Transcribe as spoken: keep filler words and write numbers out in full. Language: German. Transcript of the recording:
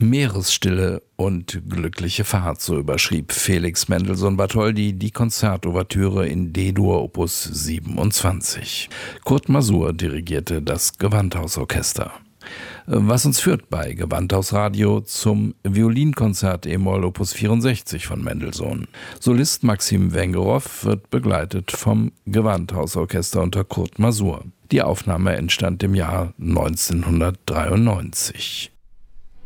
Meeresstille und glückliche Fahrt, so überschrieb Felix Mendelssohn Bartholdy die Konzertouvertüre in D-Dur Opus siebenundzwanzig. Kurt Masur dirigierte das Gewandhausorchester. Was uns führt bei Gewandhausradio zum Violinkonzert e-Moll Opus vierundsechzig von Mendelssohn. Solist Maxim Wengerow wird begleitet vom Gewandhausorchester unter Kurt Masur. Die Aufnahme entstand im Jahr neunzehnhundertdreiundneunzig.